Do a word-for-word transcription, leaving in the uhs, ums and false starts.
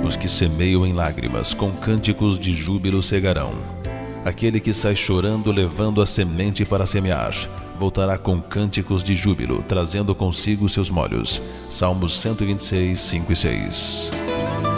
Os que semeiam em lágrimas, com cânticos de júbilo cegarão. Aquele que sai chorando, levando a semente para semear, voltará com cânticos de júbilo, trazendo consigo seus molhos. Salmos cento e vinte e seis, cinco e seis.